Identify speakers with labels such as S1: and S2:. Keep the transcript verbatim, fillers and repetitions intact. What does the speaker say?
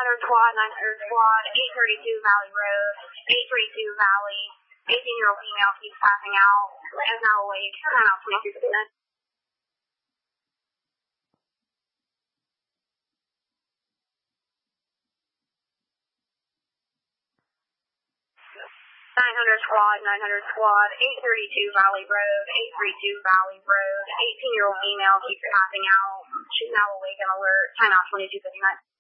S1: hundred squad, nine hundred squad, eight thirty-two Valley Road, eight thirty-two Valley. eighteen-year-old female keeps passing out. Is now awake. Turn out twenty-two fifty-nine. nine hundred squad, nine hundred squad, eight thirty-two Valley Road, eight thirty-two Valley Road. eighteen-year-old female keeps passing out. She's now awake and alert. Time out twenty-two fifty-nine.